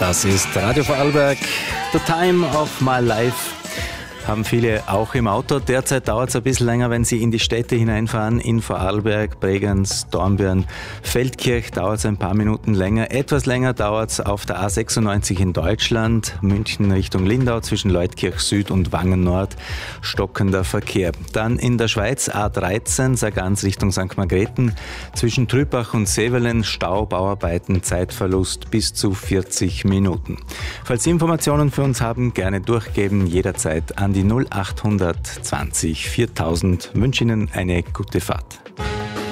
Das ist Radio Vorarlberg, The Time of My Life. Haben viele auch im Auto. Derzeit dauert es ein bisschen länger, wenn Sie in die Städte hineinfahren. In Vorarlberg, Bregenz, Dornbirn, Feldkirch dauert es ein paar Minuten länger. Etwas länger dauert es auf der A96 in Deutschland. München Richtung Lindau zwischen Leutkirch Süd und Wangen Nord. Stockender Verkehr. Dann in der Schweiz A13, Sargans Richtung St. Margrethen. Zwischen Trübach und Sevelen Stau, Bauarbeiten, Zeitverlust bis zu 40 Minuten. Falls Sie Informationen für uns haben, gerne durchgeben, jederzeit an die 0820 4000. Wünsche Ihnen eine gute Fahrt.